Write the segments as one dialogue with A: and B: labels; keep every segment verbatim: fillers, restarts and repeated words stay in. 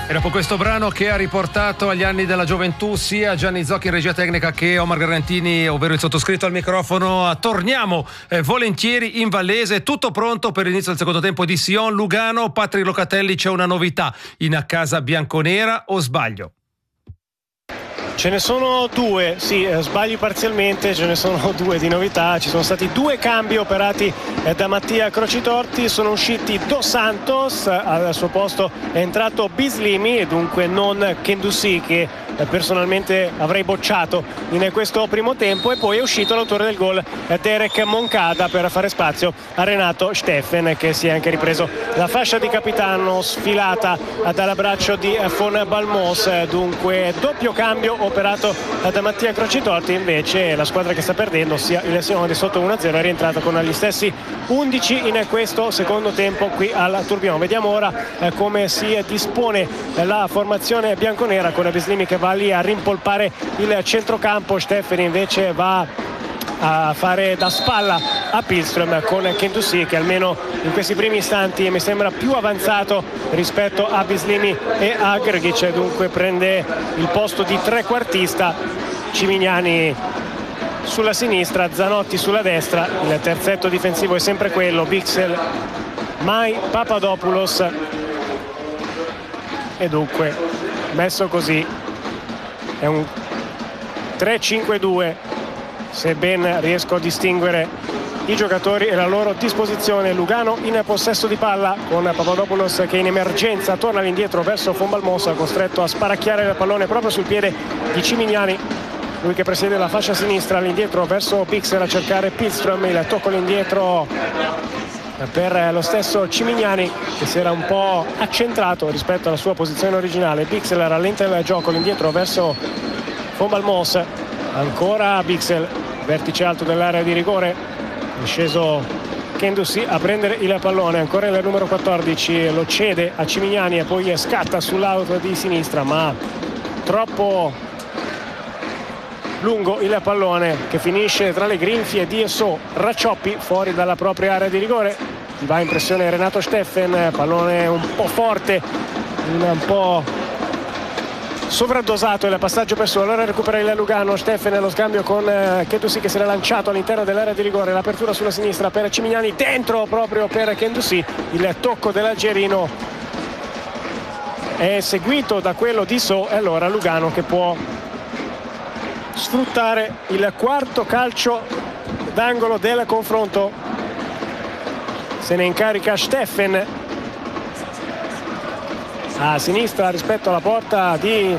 A: E dopo questo brano che ha riportato agli anni della gioventù sia Gianni Zocchi in regia tecnica che Omar Garantini, ovvero il sottoscritto al microfono, torniamo eh, volentieri in Vallese. Tutto pronto per l'inizio del secondo tempo di Sion Lugano. Patri Locatelli, c'è una novità in casa bianconera o sbaglio?
B: Ce ne sono due, sì, sbagli parzialmente, ce ne sono due di novità. Ci sono stati due cambi operati da Mattia Crocitorti, sono usciti Dos Santos, al suo posto è entrato Bislimi e dunque non Kendouzi, che personalmente avrei bocciato in questo primo tempo, e poi è uscito l'autore del gol Derek Moncada per fare spazio a Renato Steffen, che si è anche ripreso la fascia di capitano sfilata dall'abbraccio di Von Balmos. Dunque doppio cambio operato da Mattia Crocitorti. Invece la squadra che sta perdendo, sia il Sion di sotto uno a zero, è rientrata con gli stessi undici in questo secondo tempo qui al Tourbillon. Vediamo ora eh, come si dispone la formazione bianconera, con Bislimi che va lì a rimpolpare il centrocampo. Steffen invece va a fare da spalla a Pilström, con Kendouzi che almeno in questi primi istanti mi sembra più avanzato rispetto a Bislimi e a Grgic, dunque prende il posto di trequartista. Cimignani sulla sinistra, Zanotti sulla destra, il terzetto difensivo è sempre quello: Bixel, Mai, Papadopoulos, e dunque messo così è un tre cinque due, se ben riesco a distinguere i giocatori e la loro disposizione. Lugano in possesso di palla, con Papadopoulos che in emergenza torna all'indietro verso Von Balmos, costretto a sparacchiare il pallone proprio sul piede di Cimignani, lui che presiede la fascia sinistra. All'indietro verso Bixel a cercare Pilström, il tocco all'indietro per lo stesso Cimignani, che si era un po' accentrato rispetto alla sua posizione originale. Bixel rallenta il gioco all'indietro verso Von Balmos, ancora Bixel, vertice alto dell'area di rigore, è sceso Kendouzi a prendere il pallone, ancora il numero quattordici, lo cede a Cimignani e poi scatta sull'auto di sinistra, ma troppo lungo il pallone che finisce tra le grinfie di Esso. Raccioppi fuori dalla propria area di rigore, va in pressione Renato Steffen, pallone un po' forte, un po' sovradosato il passaggio per su. Allora recupera il Lugano, Steffen lo scambio con Kendouzi che si era lanciato all'interno dell'area di rigore, l'apertura sulla sinistra per Cimignani, dentro proprio per Kendouzi, il tocco dell'algerino è seguito da quello di So, e allora Lugano che può sfruttare il quarto calcio d'angolo del confronto. Se ne incarica Steffen a sinistra rispetto alla porta di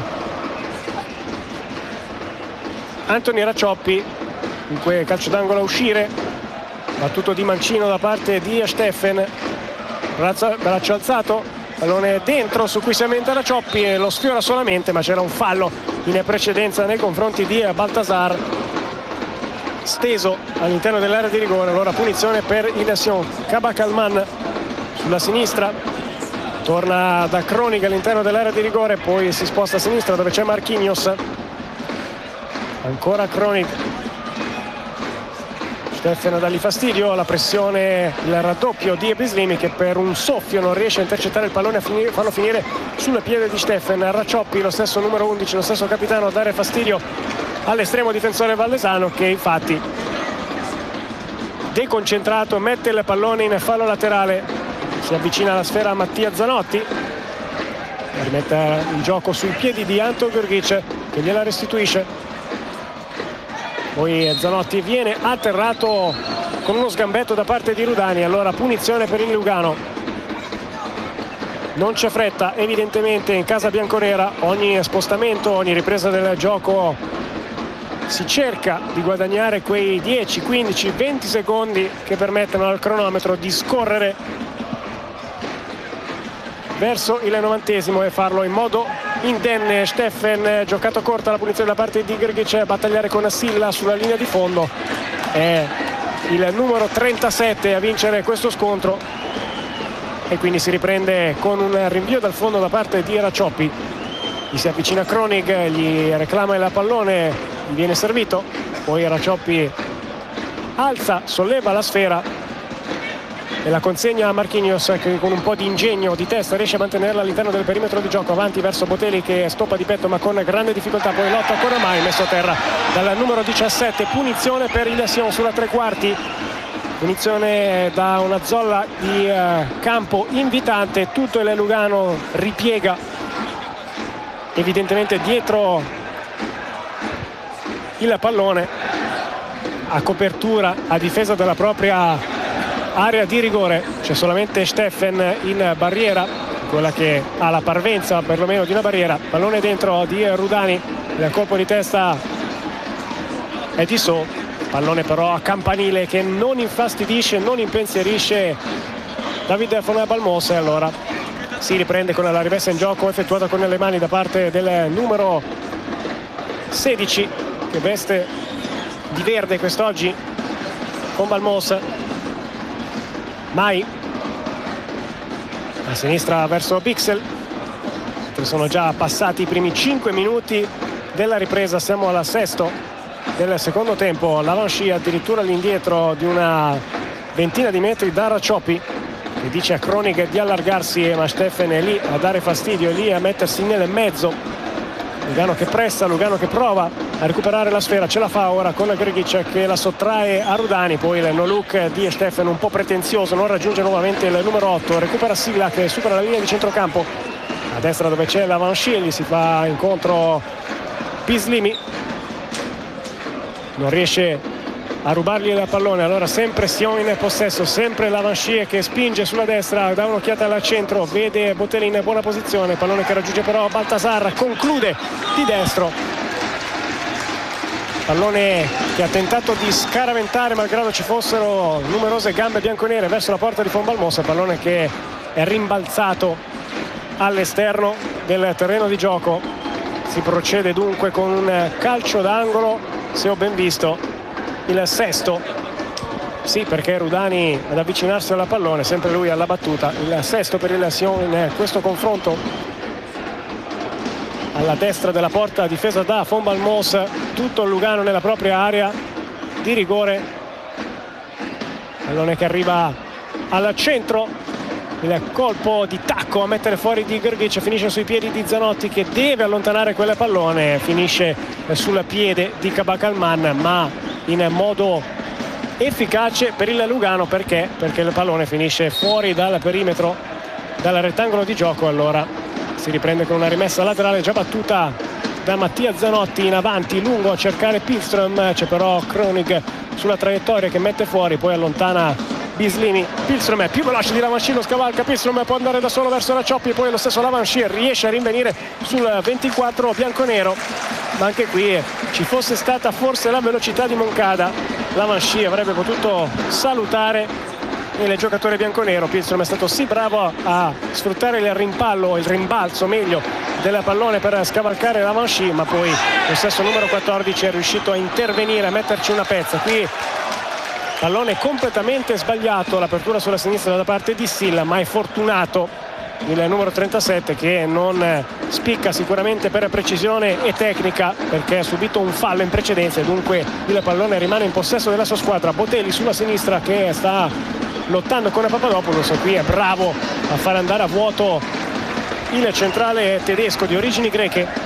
B: Anthony Raccioppi. Dunque calcio d'angolo a uscire, battuto di mancino da parte di Steffen, braccio alzato, pallone dentro su cui si aumenta Raccioppi e lo sfiora solamente, ma c'era un fallo in precedenza nei confronti di Baltasar, steso all'interno dell'area di rigore. Allora punizione per il Sion. Kabakalman sulla sinistra, torna da Kronig all'interno dell'area di rigore, poi si sposta a sinistra dove c'è Marquinhos, ancora Kronig. Steffen a dargli fastidio, la pressione, il raddoppio di Bislimi che per un soffio non riesce a intercettare il pallone, a finire, farlo finire sul piede di Steffen. Raccioppi, lo stesso numero undici, lo stesso capitano, a dare fastidio all'estremo difensore vallesano, che infatti deconcentrato mette il pallone in fallo laterale, si avvicina alla sfera a Mattia Zanotti, rimette il gioco sui piedi di Anto Grgic che gliela restituisce. Poi Zanotti viene atterrato con uno sgambetto da parte di Rudani, allora punizione per il Lugano. Non c'è fretta evidentemente in casa bianconera, ogni spostamento, ogni ripresa del gioco si cerca di guadagnare quei dieci, quindici, venti secondi che permettono al cronometro di scorrere verso il novantesimo e farlo in modo indenne. Steffen, giocato corta la punizione da parte di Grgic, a battagliare con Silla sulla linea di fondo, è il numero trentasette a vincere questo scontro, e quindi si riprende con un rinvio dal fondo da parte di Raccioppi. Gli si avvicina Kronig, gli reclama il pallone, gli viene servito, poi Raccioppi alza, solleva la sfera e la consegna a Marquinhos, che con un po' di ingegno di testa riesce a mantenerla all'interno del perimetro di gioco, avanti verso Botelli che stoppa di petto ma con grande difficoltà, poi lotta ancora mai, messo a terra dal numero diciassette. Punizione per il Sion sulla tre quarti, punizione da una zolla di eh, campo invitante. Tutto il Lugano ripiega evidentemente dietro il pallone, a copertura, a difesa della propria area di rigore. C'è solamente Steffen in barriera, quella che ha la parvenza perlomeno di una barriera. Pallone dentro di Rudani, il colpo di testa è di So, pallone però a campanile che non infastidisce, non impensierisce David von Balmos, e allora si riprende con la rimessa in gioco effettuata con le mani da parte del numero sedici, che veste di verde quest'oggi, con Balmos. Mai a sinistra verso Bixel. Sono già passati i primi cinque minuti della ripresa, siamo al sesto del secondo tempo. Lavanchi addirittura all'indietro di una ventina di metri da Racioppi, che dice a Kronig di allargarsi, ma Steffen è lì a dare fastidio, è lì a mettersi nel mezzo. Lugano che pressa, Lugano che prova a recuperare la sfera, ce la fa ora con Grgic che la sottrae a Rudani, poi il no look di Steffen un po' pretenzioso, non raggiunge nuovamente il numero otto, recupera Sigla che supera la linea di centrocampo a destra dove c'è Lavanchi, gli si fa incontro Pislimi, non riesce a rubargli il pallone, allora sempre Sion in possesso, sempre Lavanchi che spinge sulla destra, dà un'occhiata al centro, vede Botelli in buona posizione, pallone che raggiunge però Baltasar, conclude di destro, pallone che ha tentato di scaraventare malgrado ci fossero numerose gambe bianconere verso la porta di Von Balmos, pallone che è rimbalzato all'esterno del terreno di gioco. Si procede dunque con un calcio d'angolo, se ho ben visto il sesto, sì, perché Rudani ad avvicinarsi alla pallone, sempre lui alla battuta, il sesto per il Sion in questo confronto. Alla destra della porta difesa da Von Balmos, tutto il Lugano nella propria area di rigore, pallone che arriva al centro, il colpo di tacco a mettere fuori di Grgic finisce sui piedi di Zanotti che deve allontanare quel pallone, finisce sul piede di Kabakalman ma in modo efficace per il Lugano, perché perché il pallone finisce fuori dal perimetro, dal rettangolo di gioco. Allora si riprende con una rimessa laterale già battuta da Mattia Zanotti, in avanti lungo a cercare Pilström, c'è però Kronig sulla traiettoria che mette fuori, poi allontana Bislimi. Pilström è più veloce di Lavanchi, lo scavalca, Pilström può andare da solo verso Racioppi, poi lo stesso Lavanchi riesce a rinvenire sul ventiquattro bianconero, ma anche qui ci fosse stata forse la velocità di Moncada, Lavanchi avrebbe potuto salutare il giocatore bianconero. Pilström è stato sì bravo a sfruttare il rimpallo, il rimbalzo meglio del pallone per scavalcare Lavanchi, ma poi lo stesso numero quattordici è riuscito a intervenire, a metterci una pezza. Qui pallone completamente sbagliato, l'apertura sulla sinistra da parte di Silla, ma è fortunato il numero trentasette che non spicca sicuramente per precisione e tecnica, perché ha subito un fallo in precedenza e dunque il pallone rimane in possesso della sua squadra. Botelli sulla sinistra che sta lottando con Papadopoulos, e qui è bravo a far andare a vuoto il centrale tedesco di origini greche.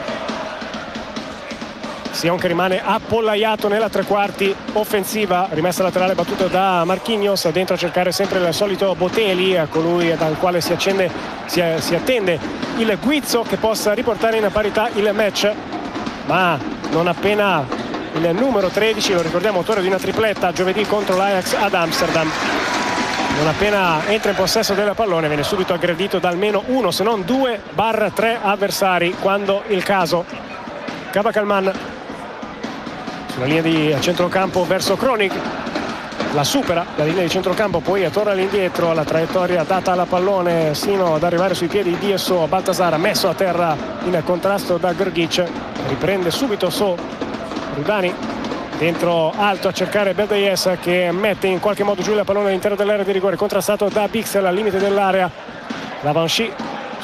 B: Sion che rimane appollaiato nella tre quarti offensiva, rimessa laterale battuta da Marquinhos, dentro a cercare sempre il solito Botelli, colui dal quale si, accende, si, si attende il guizzo che possa riportare in parità il match, ma non appena il numero tredici, lo ricordiamo, autore di una tripletta giovedì contro l'Ajax ad Amsterdam, non appena entra in possesso del pallone viene subito aggredito da almeno uno se non due barra tre avversari, quando il caso. Kabakalman sulla linea di centrocampo verso Kronig, la supera la linea di centrocampo, poi torna all'indietro, la traiettoria data alla pallone sino ad arrivare sui piedi di So. Baltasar messo a terra in contrasto da Grgic, riprende subito So. Rudani dentro alto a cercare Bedayes che mette in qualche modo giù il pallone all'interno dell'area di rigore, contrastato da Bixel al limite dell'area. Lavanchi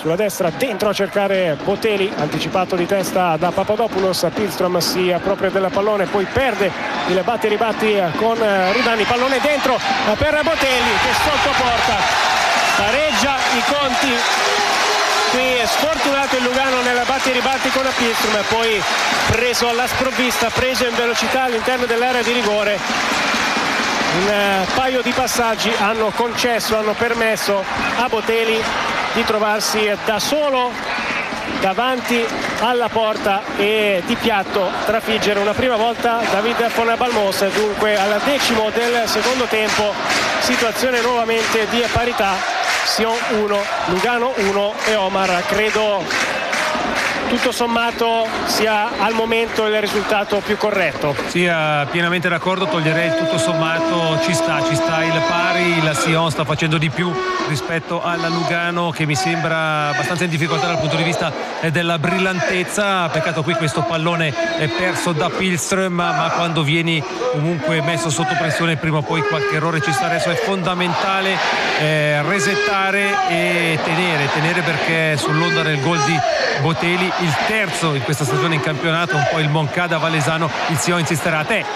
B: sulla destra, dentro a cercare Botelli, anticipato di testa da Papadopoulos. Pilström si appropria del pallone, poi perde il batti e ribatti con Rudani, pallone dentro per Botelli che sotto porta pareggia i conti. Qui è sfortunato il Lugano nel batti e ribatti con Pilström, poi preso alla sprovvista, preso in velocità all'interno dell'area di rigore. Un paio di passaggi hanno concesso, hanno permesso a Botelli di trovarsi da solo davanti alla porta e di piatto trafiggere una prima volta David von Balmos. Dunque al decimo del secondo tempo, situazione nuovamente di parità, Sion uno, Lugano uno e Omar. Credo tutto sommato sia al momento il risultato più corretto.
A: Sì, pienamente d'accordo, toglierei il tutto sommato, ci sta, ci sta il pari, la Sion sta facendo di più rispetto alla Lugano che mi sembra abbastanza in difficoltà dal punto di vista della brillantezza. Peccato qui questo pallone è perso da Pilström, ma, ma quando vieni comunque messo sotto pressione prima o poi qualche errore ci sta. Adesso è fondamentale eh, resettare e tenere, tenere perché sull'onda del gol di Botelli, il terzo in questa stagione in campionato, un po' il Moncada valesano, il Sion insisterà a te.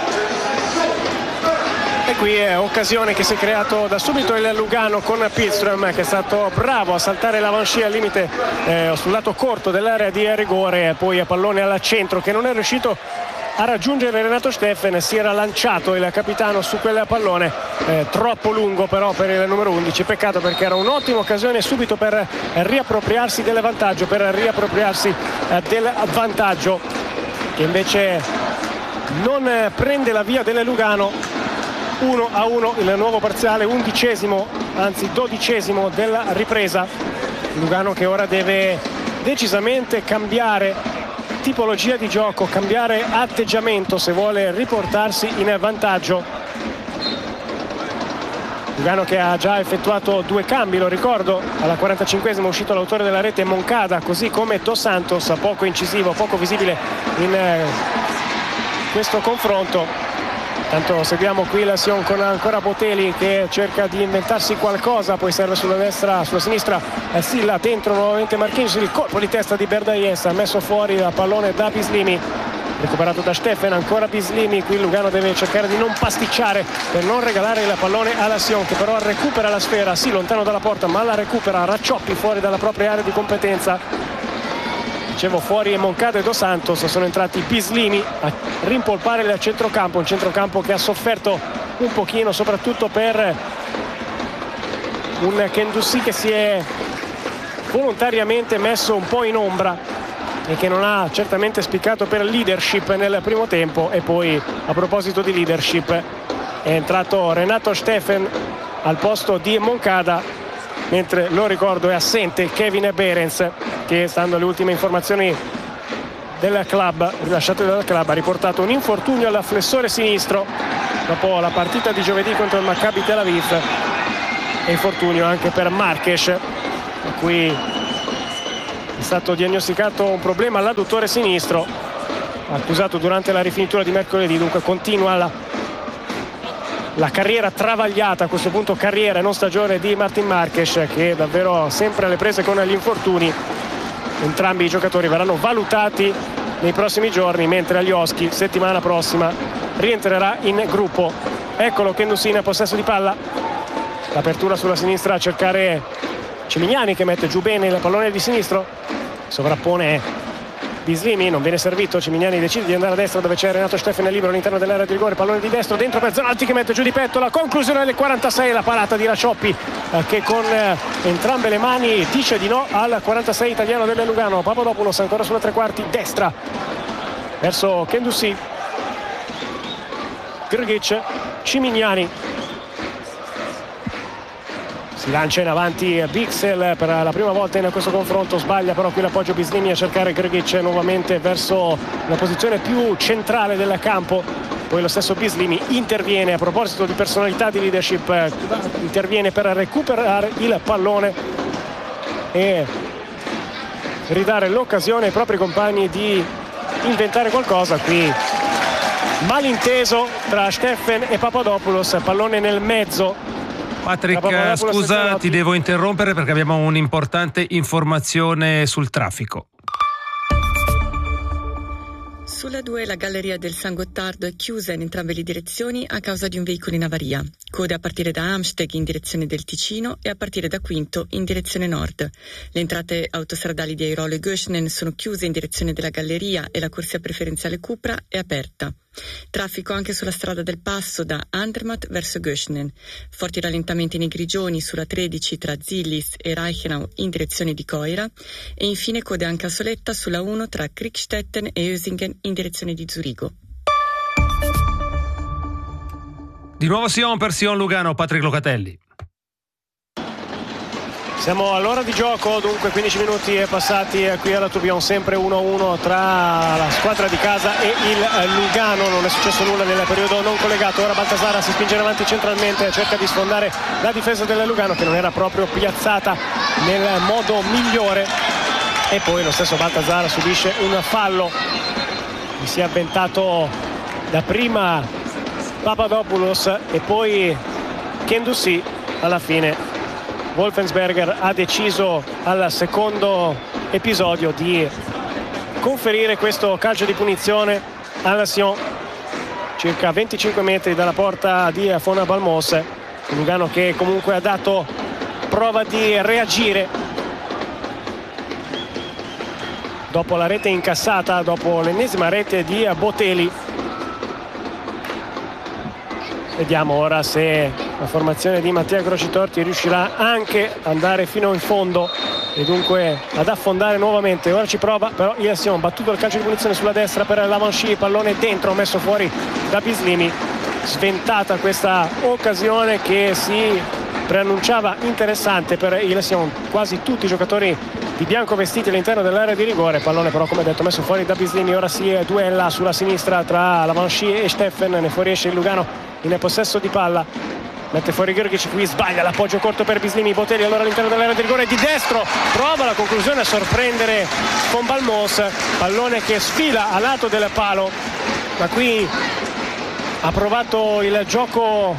B: E qui è occasione che si è creato da subito il Lugano con Pilström, che è stato bravo a saltare l'avancée al limite eh, sul lato corto dell'area di rigore, poi a pallone al centro che non è riuscito a raggiungere Renato Steffen. Si era lanciato il capitano su quel pallone eh, troppo lungo però per il numero undici, peccato perché era un'ottima occasione subito per riappropriarsi del vantaggio, per riappropriarsi eh, del vantaggio che invece non eh, prende la via del Lugano. Uno a uno il nuovo parziale, undicesimo anzi dodicesimo della ripresa. Lugano che ora deve decisamente cambiare tipologia di gioco, cambiare atteggiamento se vuole riportarsi in vantaggio. Lugano che ha già effettuato due cambi, lo ricordo, alla quarantacinquesima è uscito l'autore della rete Moncada, così come Dos Santos, poco incisivo, poco visibile in eh, questo confronto. Tanto seguiamo qui la Sion con ancora Botelli che cerca di inventarsi qualcosa, poi serve sulla destra, sulla sinistra eh, Silla, dentro nuovamente Marquinhos, il colpo di testa di Berdaies, ha messo fuori il pallone da Bislimi, recuperato da Steffen, ancora Bislimi. Qui Lugano deve cercare di non pasticciare per non regalare il pallone alla Sion, che però recupera la sfera, sì lontano dalla porta ma la recupera, Raccioppi fuori dalla propria area di competenza. Dicevo, fuori Moncada e Dos Santos, sono entrati Bislimi a rimpolpare il centrocampo, un centrocampo che ha sofferto un pochino soprattutto per un Kendouzi che si è volontariamente messo un po' in ombra e che non ha certamente spiccato per leadership nel primo tempo. E poi, a proposito di leadership, è entrato Renato Steffen al posto di Moncada, mentre lo ricordo è assente Kevin Behrens, che stando alle ultime informazioni del club, rilasciate dal club, ha riportato un infortunio al flessore sinistro dopo la partita di giovedì contro il Maccabi Tel Aviv, e infortunio anche per Marques, a cui è stato diagnosticato un problema all'adduttore sinistro, accusato durante la rifinitura di mercoledì. Dunque continua la, la carriera travagliata, a questo punto carriera e non stagione, di Martin Marques, che è davvero sempre alle prese con gli infortuni. Entrambi i giocatori verranno valutati nei prossimi giorni, mentre Alioski settimana prossima rientrerà in gruppo. Eccolo Kendouzi in possesso di palla, l'apertura sulla sinistra a cercare Cimignani, che mette giù bene il pallone di sinistro, sovrappone Bislimi, non viene servito. Cimignani decide di andare a destra dove c'è Renato Steffen libero all'interno dell'area di rigore, pallone di destro dentro per Zonaldi che mette giù di petto. La conclusione del quarantasei, la parata di Raccioppi eh, che con eh, entrambe le mani dice di no al quarantasei italiano del Lugano. Papadopoulos ancora sulla tre quarti destra verso Kendouzi, Grgic, Cimignani, si lancia in avanti Bixel per la prima volta in questo confronto, sbaglia però qui l'appoggio Bislimi a cercare Grgic nuovamente verso la posizione più centrale del campo. Poi lo stesso Bislimi interviene, a proposito di personalità, di leadership, interviene per recuperare il pallone e ridare l'occasione ai propri compagni di inventare qualcosa. Qui malinteso tra Steffen e Papadopoulos, pallone nel mezzo
A: Patrick, scusa, ti devo interrompere perché abbiamo un'importante informazione sul traffico.
C: Sulla due la galleria del San Gottardo è chiusa in entrambe le direzioni a causa di un veicolo in avaria. Code a partire da Amsteg in direzione del Ticino e a partire da Quinto in direzione nord. Le entrate autostradali di Airolo e Göschnen sono chiuse in direzione della galleria e la corsia preferenziale Cupra è aperta. Traffico anche sulla strada del Passo da Andermatt verso Göschnen. Forti rallentamenti nei Grigioni sulla tredici tra Zillis e Reichenau in direzione di Coira e infine code anche a Soletta sulla uno tra Kriegstetten e Ösingen in direzione di Zurigo.
A: Di nuovo Sion per Sion Lugano, Patrick Locatelli.
B: Siamo all'ora di gioco, dunque quindici minuti è passati qui alla Tourbillon, sempre uno a uno tra la squadra di casa e il Lugano. Non è successo nulla nel periodo non collegato. Ora Baltasara si spinge in avanti centralmente, cerca di sfondare la difesa del Lugano che non era proprio piazzata nel modo migliore, e poi lo stesso Baltasara subisce un fallo. Mi si è avventato da prima Papadopoulos e poi Kendouzi. Alla fine Wolfensberger ha deciso al secondo episodio di conferire questo calcio di punizione alla Sion, circa venticinque metri dalla porta di Fona Balmos. Un Lugano che comunque ha dato prova di reagire dopo la rete incassata, dopo l'ennesima rete di Botelli. Vediamo ora se la formazione di Mattia Crocitorti riuscirà anche ad andare fino in fondo e dunque ad affondare nuovamente. Ora ci prova però il Sion, battuto il calcio di punizione sulla destra per Lavanchy, pallone dentro, messo fuori da Bislimi. Sventata questa occasione che si preannunciava interessante per il Sion. Quasi tutti i giocatori di bianco vestiti all'interno dell'area di rigore, pallone però come detto messo fuori da Bislimi. Ora si duella sulla sinistra tra Lavanchy e Steffen, ne fuoriesce il Lugano in possesso di palla, mette fuori Grgic, qui sbaglia l'appoggio corto per Bislimi. Botelli allora all'interno dell'area di rigore di destro, prova la conclusione a sorprendere con Balmos, pallone che sfila a lato del palo, ma qui ha provato il gioco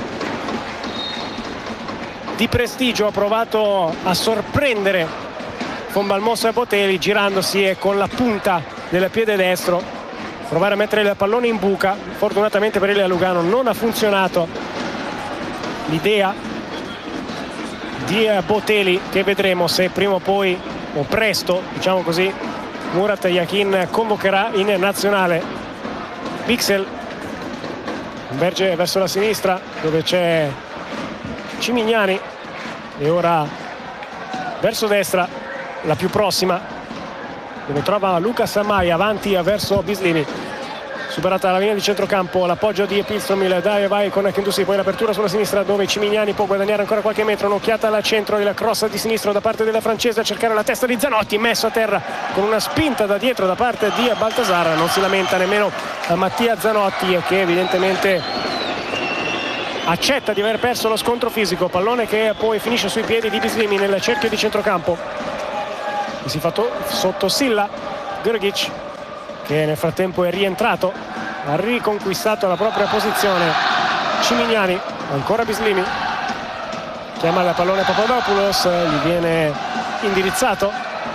B: di prestigio, ha provato a sorprendere con Balmos e Botelli girandosi e con la punta del piede destro provare a mettere il pallone in buca. Fortunatamente per il Lugano non ha funzionato l'idea di Botelli, che vedremo se prima o poi o presto, diciamo così, Murat Yakin convocherà in nazionale. Pixel converge verso la sinistra dove c'è Cimignani e ora verso destra, la più prossima, dove trova Lucas Amai avanti verso Bislimi. Superata la linea di centrocampo, l'appoggio di Pilstrom, il dai e vai con Kendouzi, poi l'apertura sulla sinistra dove Cimignani può guadagnare ancora qualche metro, un'occhiata al centro, il cross di sinistro da parte della francese a cercare la testa di Zanotti, messo a terra con una spinta da dietro da parte di Baltasar. Non si lamenta nemmeno Mattia Zanotti, che evidentemente accetta di aver perso lo scontro fisico. Pallone che poi finisce sui piedi di Bislimi nel cerchio di centrocampo. Si fa sotto Silla Grgic, che nel frattempo è rientrato, ha riconquistato la propria posizione. Cimignani, ancora Bislimi, chiama il pallone Papadopoulos, gli viene indirizzato.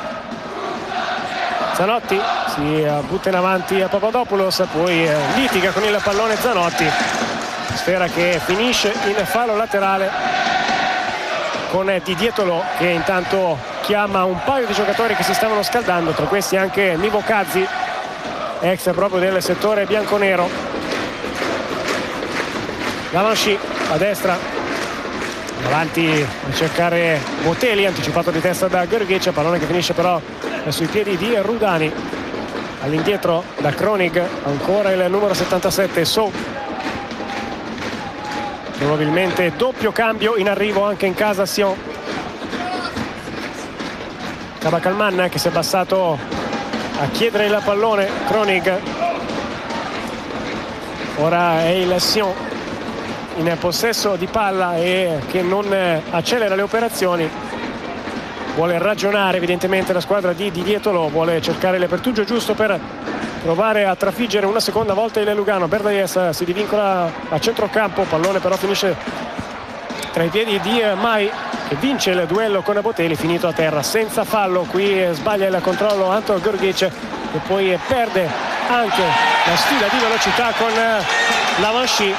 B: Zanotti si butta in avanti a Papadopoulos, poi litiga con il pallone Zanotti, sfera che finisce in fallo laterale con Di Dietolo, che intanto chiama un paio di giocatori che si stavano scaldando, tra questi anche Nivo Cazzi, ex proprio del settore bianconero. Lavanchy a destra, avanti a cercare Botelli, anticipato di testa da Grgic, pallone che finisce però sui piedi di Rudani. All'indietro da Kronig, ancora il numero settantasette So. Probabilmente doppio cambio in arrivo anche in casa Sion. Kabak-Alman che si è abbassato a chiedere il pallone. Kronig, ora è il Sion in possesso di palla e che non accelera le operazioni. Vuole ragionare evidentemente la squadra di Di Dietolo, vuole cercare il pertugio giusto per provare a trafiggere una seconda volta il Lugano. Berdaies si divincola a centrocampo, pallone però finisce tra i piedi di Mai, che vince il duello con Botelli, finito a terra senza fallo. Qui sbaglia il controllo Anton Grgic, e poi perde anche la sfida di velocità con l'Avanchi,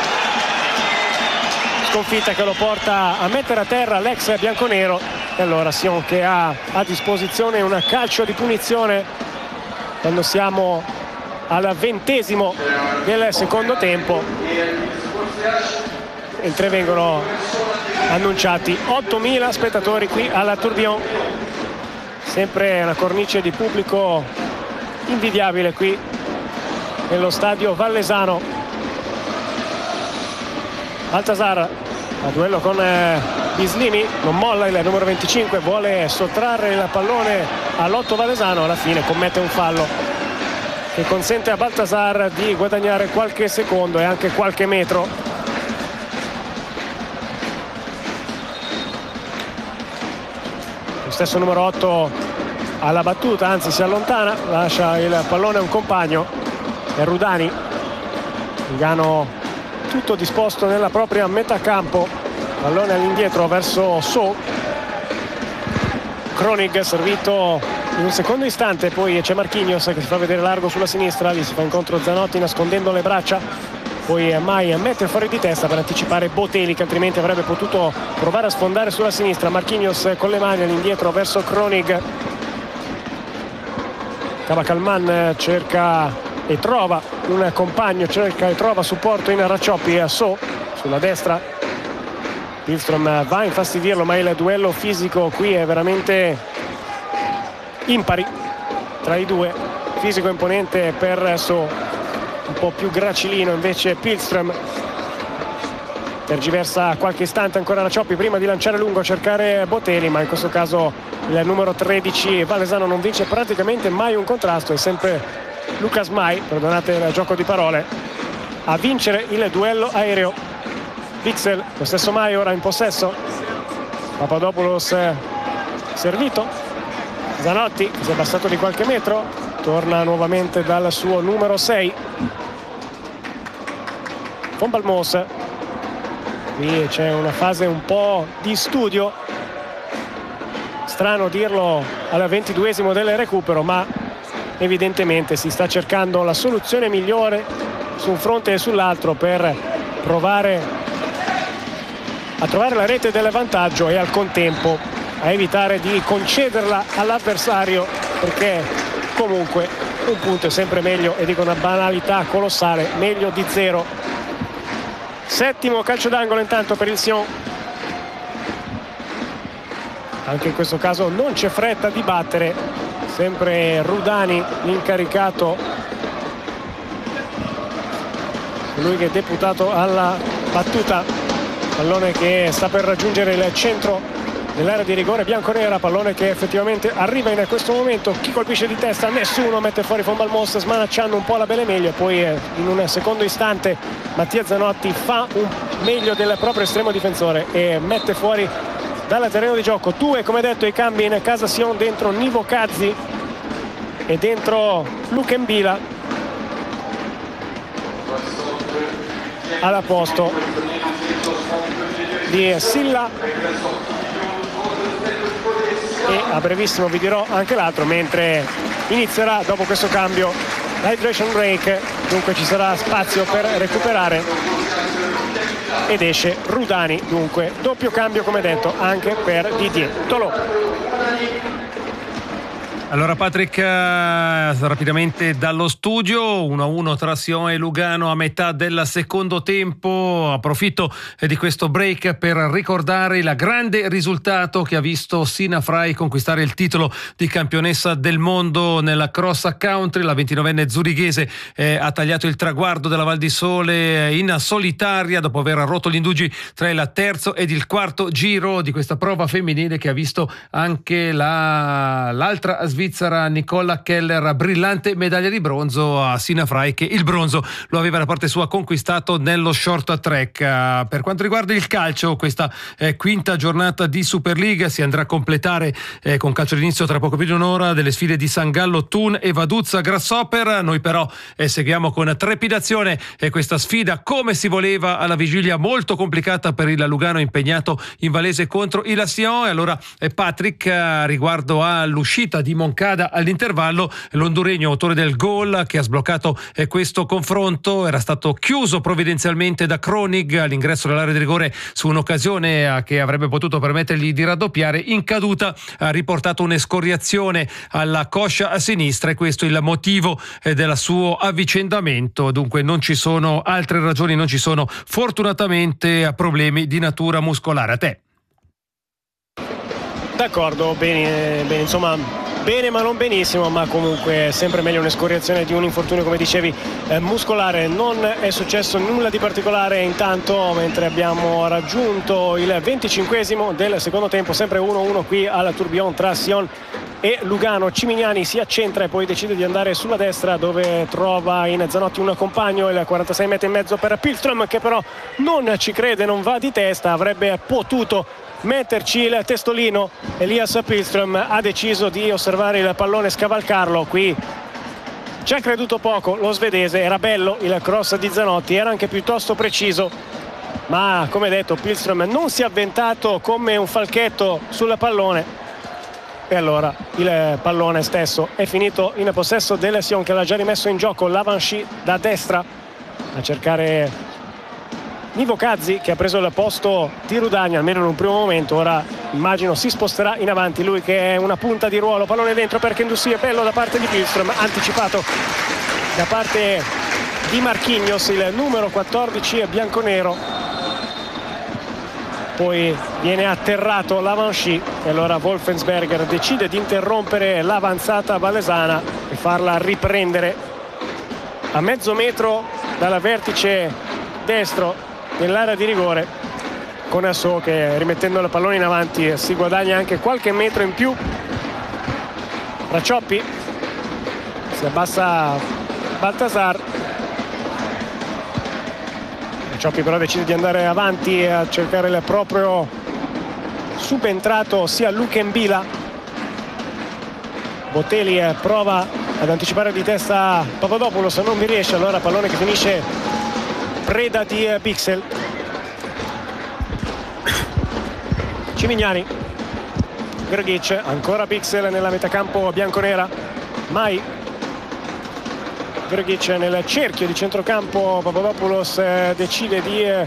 B: sconfitta che lo porta a mettere a terra l'ex bianconero. E allora Sion che ha a disposizione un calcio di punizione quando siamo al ventesimo del secondo tempo, mentre vengono annunciati ottomila spettatori qui alla Tourbillon. Sempre una cornice di pubblico invidiabile qui nello stadio vallesano. Baltasar a duello con eh, Bislimi, non molla il numero venticinque, vuole sottrarre il pallone all'otto vallesano, alla fine commette un fallo che consente a Baltasar di guadagnare qualche secondo e anche qualche metro. Lo stesso numero otto alla battuta, anzi si allontana, lascia il pallone a un compagno, è Rudani. Lugano tutto disposto nella propria metà campo, pallone all'indietro verso So. Kronig servito in un secondo istante, poi c'è Marquinhos che si fa vedere largo sulla sinistra, lì si fa incontro Zanotti nascondendo le braccia, poi Mai mette fuori di testa per anticipare Botelli, che altrimenti avrebbe potuto provare a sfondare sulla sinistra. Marquinhos con le mani all'indietro verso Kronig. Cavakalman cerca e trova un compagno, cerca e trova supporto in Raccioppi a So sulla destra. Pilstrom va a infastidirlo, ma il duello fisico qui è veramente impari tra i due. Fisico imponente per So, un po' più gracilino invece Pilstrom. Tergiversa qualche istante ancora Raccioppi prima di lanciare lungo a cercare Botelli, ma in questo caso il numero tredici vallesano non vince praticamente mai un contrasto. È sempre Lucas Mai, perdonate il gioco di parole, a vincere il duello aereo. Witsel, lo stesso Mai ora in possesso. Papadopoulos servito. Zanotti si è abbassato di qualche metro, torna nuovamente dal suo numero sei. Von Balmos, qui c'è una fase un po' di studio, strano dirlo al ventiduesimo del recupero, ma evidentemente si sta cercando la soluzione migliore su un fronte e sull'altro per provare a trovare la rete del vantaggio e al contempo a evitare di concederla all'avversario, perché comunque un punto è sempre meglio, e dico una banalità colossale, meglio di zero. Settimo calcio d'angolo intanto per il Sion. Anche in questo caso non c'è fretta di battere, sempre Rudani l'incaricato, lui che è deputato alla battuta. Pallone che sta per raggiungere il centro dell'area di rigore bianconera, pallone che effettivamente arriva in questo momento. Chi colpisce di testa? Nessuno. Mette fuori Von Balmos smanacciando un po' la bene meglio, poi in un secondo istante Mattia Zanotti fa un meglio del proprio estremo difensore e mette fuori dal terreno di gioco. Due, come detto, i cambi in casa Sion, dentro Nivo Kazzi e dentro Luke Mbila alla posto di Silla, e a brevissimo vi dirò anche l'altro, mentre inizierà dopo questo cambio l'hydration break, dunque ci sarà spazio per recuperare ed esce Rudani, dunque doppio cambio come detto anche per Didier Tolò.
A: Allora Patrick, eh, rapidamente dallo studio, uno a uno tra Sion e Lugano a metà del secondo tempo. Approfitto eh, di questo break per ricordare il grande risultato che ha visto Sina Frey conquistare il titolo di campionessa del mondo nella cross country. La ventinovenne zurighese eh, ha tagliato il traguardo della Val di Sole in solitaria dopo aver rotto gli indugi tra il terzo ed il quarto giro di questa prova femminile, che ha visto anche la, l'altra svizzera svizzera Nicola Keller, brillante medaglia di bronzo a Sina Frey, che il bronzo lo aveva da parte sua conquistato nello short track. Per quanto riguarda il calcio, questa eh, quinta giornata di Superliga si andrà a completare eh, con calcio d'inizio tra poco più di un'ora delle sfide di San Gallo Thun e Vaduz Grasshopper. Noi però eh, seguiamo con trepidazione eh, questa sfida come si voleva, alla vigilia molto complicata per il Lugano impegnato in Valese contro il Sion. E allora eh, Patrick, eh, riguardo all'uscita di Moncada all'intervallo, l'onduregno autore del gol che ha sbloccato eh, questo confronto era stato chiuso provvidenzialmente da Kronig all'ingresso dell'area di rigore su un'occasione eh, che avrebbe potuto permettergli di raddoppiare. In caduta ha riportato un'escoriazione alla coscia a sinistra e questo è il motivo eh, del suo avvicendamento. Dunque non ci sono altre ragioni, non ci sono fortunatamente problemi di natura muscolare. A te.
B: D'accordo, bene, bene, insomma, bene ma non benissimo, ma comunque sempre meglio un'escoriazione di un infortunio, come dicevi, eh, muscolare. Non è successo nulla di particolare intanto, mentre abbiamo raggiunto il venticinquesimo del secondo tempo, sempre uno a uno qui alla Tourbillon tra Sion e Lugano. Cimignani si accentra e poi decide di andare sulla destra, dove trova in Zanotti un compagno, il quarantasei metri e mezzo per Pilström, che però non ci crede, non va di testa, avrebbe potuto metterci il testolino. Elias Pilström ha deciso di osservare il pallone, scavalcarlo. Qui ci ha creduto poco lo svedese, era bello il cross di Zanotti, era anche piuttosto preciso, ma come detto Pilström non si è avventato come un falchetto sul pallone e allora il pallone stesso è finito in possesso del Sion, che l'ha già rimesso in gioco. Lavanchi da destra a cercare Nivo Kazzi, che ha preso il posto di Rudagna almeno in un primo momento. Ora immagino si sposterà in avanti lui, che è una punta di ruolo. Pallone dentro per Kendouzi, è bello da parte di Pilström, anticipato da parte di Marquinhos, il numero quattordici bianconero. Poi viene atterrato Lavanchi e allora Wolfensberger decide di interrompere l'avanzata valesana e farla riprendere a mezzo metro dal vertice destro nell'area di rigore, con Asso che, rimettendo il pallone in avanti, si guadagna anche qualche metro in più. Raccioppi, si abbassa Baltasar. Raccioppi però decide di andare avanti a cercare il proprio subentrato sia Lukembila. Botelli prova ad anticipare di testa Papadopoulos, non vi riesce, allora pallone che finisce preda di Pixel. Cimignani, Grgic, ancora Pixel nella metacampo bianconera. Mai Grgic nel cerchio di centrocampo. Papadopoulos eh, decide di eh,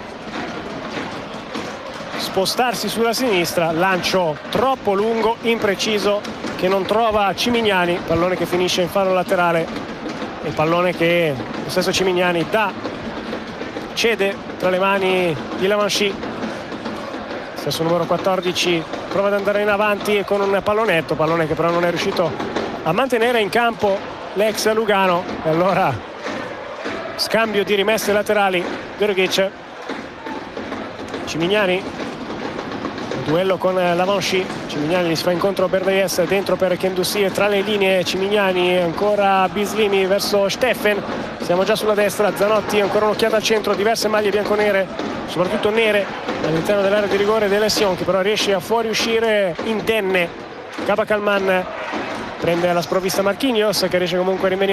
B: spostarsi sulla sinistra, lancio troppo lungo, impreciso, che non trova Cimignani, pallone che finisce in fallo laterale e pallone che lo stesso Cimignani dà, cede tra le mani di Lavanchi. Stesso numero quattordici prova ad andare in avanti con un pallonetto, pallone che però non è riuscito a mantenere in campo l'ex Lugano, e allora scambio di rimesse laterali. Grgic, Cimignani, duello con Lavanchi. Cimignani gli si fa incontro Berdaies, dentro per Kendouzi e tra le linee Cimignani, ancora Bislimi verso Steffen. Siamo già sulla destra, Zanotti, ancora un'occhiata al centro, diverse maglie bianconere, soprattutto nere, all'interno dell'area di rigore delle Sion, che però riesce a fuoriuscire indenne. Kabakalman prende la sprovvista Marquinhos, che riesce comunque a rinvenire